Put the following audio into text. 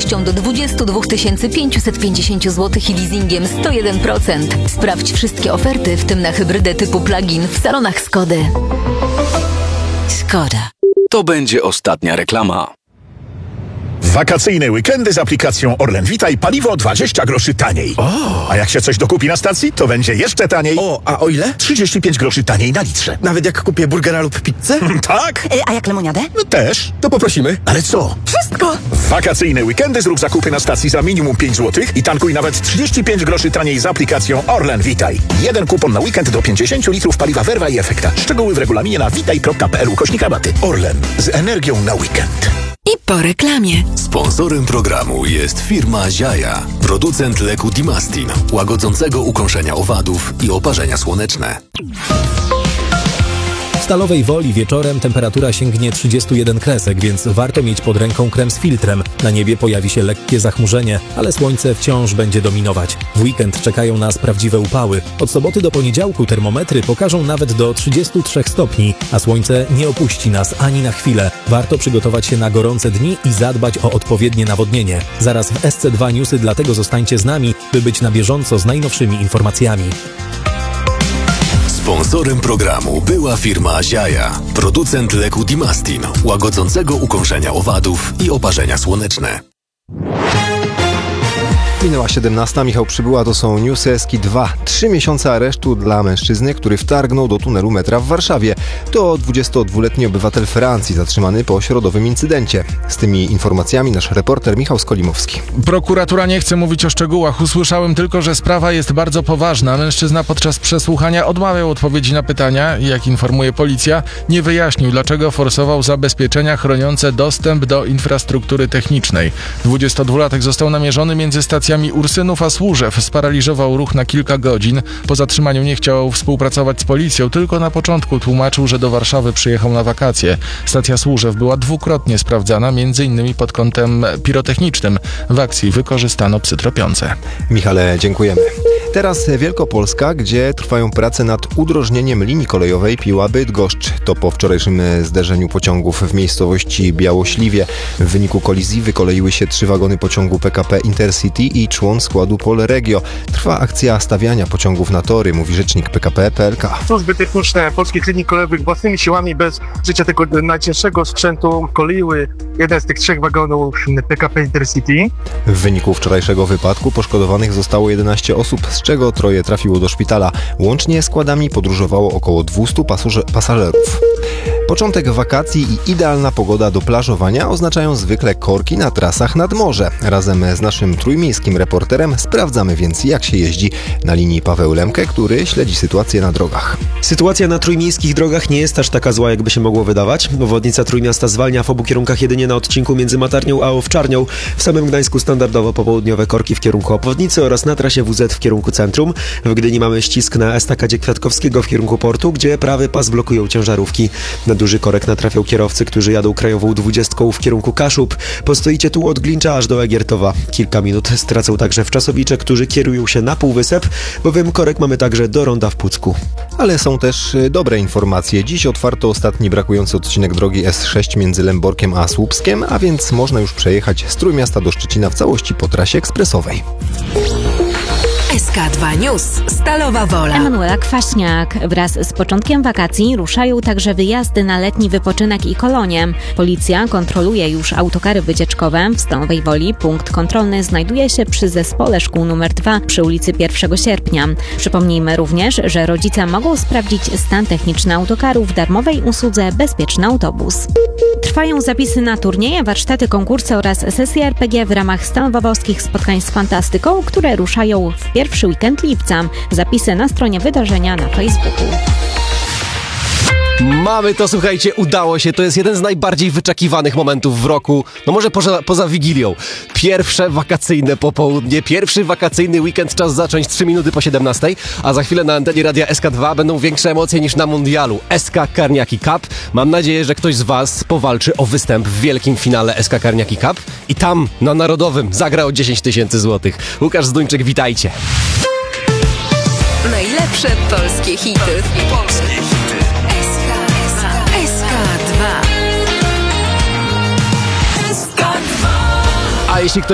oszczędnością do 22 550 zł i leasingiem 101%. Sprawdź wszystkie oferty, w tym na hybrydę typu plug-in w salonach Skody. Skoda. To będzie ostatnia reklama. Wakacyjne weekendy z aplikacją Orlen Witaj, paliwo 20 groszy taniej. A jak się coś dokupi na stacji, to będzie jeszcze taniej. A o ile? 35 groszy taniej na litrze. Nawet jak kupię burgera lub pizzę? Tak? A jak lemoniadę? No też. To poprosimy. Ale co? Wszystko! W wakacyjne weekendy zrób zakupy na stacji za minimum 5 zł i tankuj nawet 35 groszy taniej z aplikacją Orlen Witaj. Jeden kupon na weekend do 50 litrów paliwa Verva i Efekta. Szczegóły w regulaminie na witaj.pl/rabaty. Orlen. Z energią na weekend. I po reklamie. Sponsorem programu jest firma Ziaja, producent leku Dimastin, łagodzącego ukąszenia owadów i oparzenia słoneczne. W Stalowej Woli wieczorem temperatura sięgnie 31 kresek, więc warto mieć pod ręką krem z filtrem. Na niebie pojawi się lekkie zachmurzenie, ale słońce wciąż będzie dominować. W weekend czekają nas prawdziwe upały. Od soboty do poniedziałku termometry pokażą nawet do 33 stopni, a słońce nie opuści nas ani na chwilę. Warto przygotować się na gorące dni i zadbać o odpowiednie nawodnienie. Zaraz w SC2 Newsy, dlatego zostańcie z nami, by być na bieżąco z najnowszymi informacjami. Sponsorem programu była firma Ziaja, producent leku Dimastin, łagodzącego ukąszenia owadów i oparzenia słoneczne. Minęła 17. Michał Przybyła, to są newsy SK2. 3 miesiące aresztu dla mężczyzny, który wtargnął do tunelu metra w Warszawie. To 22-letni obywatel Francji zatrzymany po środowym incydencie. Z tymi informacjami nasz reporter Michał Skolimowski. Prokuratura nie chce mówić o szczegółach. Usłyszałem tylko, że sprawa jest bardzo poważna. Mężczyzna podczas przesłuchania odmawiał odpowiedzi na pytania i, jak informuje policja, nie wyjaśnił, dlaczego forsował zabezpieczenia chroniące dostęp do infrastruktury technicznej. 22-latek został namierzony między stacjami Ursynów a Służew, sparaliżował ruch na kilka godzin. Po zatrzymaniu nie chciał współpracować z policją, tylko na początku tłumaczył, że do Warszawy przyjechał na wakacje. Stacja Służew była dwukrotnie sprawdzana, m.in. pod kątem pirotechnicznym. W akcji wykorzystano psy tropiące. Michale, dziękujemy. Teraz Wielkopolska, gdzie trwają prace nad udrożnieniem linii kolejowej Piła-Bydgoszcz. To po wczorajszym zderzeniu pociągów w miejscowości Białośliwie. W wyniku kolizji wykoleiły się 3 wagony pociągu PKP Intercity i człon składu Polregio. Trwa akcja stawiania pociągów na tory, mówi rzecznik PKP PLK. Służby techniczne polskich linii kolejowych własnymi siłami, bez użycia tego najcięższego sprzętu, koleiły jeden z tych 3 wagonów PKP Intercity. W wyniku wczorajszego wypadku poszkodowanych zostało 11 osób, z czego 3 trafiło do szpitala. Łącznie składami podróżowało około 200 pasażerów. Początek wakacji i idealna pogoda do plażowania oznaczają zwykle korki na trasach nad morze. Razem z naszym trójmiejskim reporterem sprawdzamy więc, jak się jeździ na linii Paweł Lemke, który śledzi sytuację na drogach. Sytuacja na trójmiejskich drogach nie jest aż taka zła, jakby się mogło wydawać. Obwodnica Trójmiasta zwalnia w obu kierunkach jedynie na odcinku między Matarnią a Owczarnią. W samym Gdańsku standardowo popołudniowe korki w kierunku obwodnicy oraz na trasie WZ w kierunku centrum. W Gdyni mamy ścisk na estakadzie Kwiatkowskiego w kierunku portu, gdzie prawy pas blokują ciężarówki. Na duży korek natrafią kierowcy, którzy jadą krajową 20 w kierunku Kaszub. Postoicie tu od Glincza aż do Egiertowa. Kilka minut stracą także wczasowicze, którzy kierują się na Półwysep, bowiem korek mamy także do ronda w Pucku. Ale są też dobre informacje. Dziś otwarto ostatni brakujący odcinek drogi S6 między Lęborkiem a Słupskiem, a więc można już przejechać z Trójmiasta do Szczecina w całości po trasie ekspresowej. SK2 News. Stalowa Wola. Emanuela Kwaśniak. Wraz z początkiem wakacji ruszają także wyjazdy na letni wypoczynek i kolonie. Policja kontroluje już autokary wycieczkowe. W Stalowej Woli punkt kontrolny znajduje się przy zespole szkół nr 2 przy ulicy 1 sierpnia. Przypomnijmy również, że rodzice mogą sprawdzić stan techniczny autokaru w darmowej usłudze Bezpieczny Autobus. Trwają zapisy na turnieje, warsztaty, konkursy oraz sesje RPG w ramach stalowo-wolskich spotkań z fantastyką, które ruszają w pierwszy weekend lipca. Zapisy na stronie wydarzenia na Facebooku. Mamy to, słuchajcie, udało się. To jest jeden z najbardziej wyczekiwanych momentów w roku. No może poza Wigilią. Pierwsze wakacyjne popołudnie, pierwszy wakacyjny weekend, czas zacząć 3 minuty po 17, a za chwilę na antenie Radia SK2 będą większe emocje niż na mundialu. SK Karniaki Cup. Mam nadzieję, że ktoś z was powalczy o występ w wielkim finale SK Karniaki Cup i tam, na Narodowym, zagra o 10 000 złotych. Łukasz Zduńczyk, witajcie. Najlepsze polskie hity. SK2. A jeśli ktoś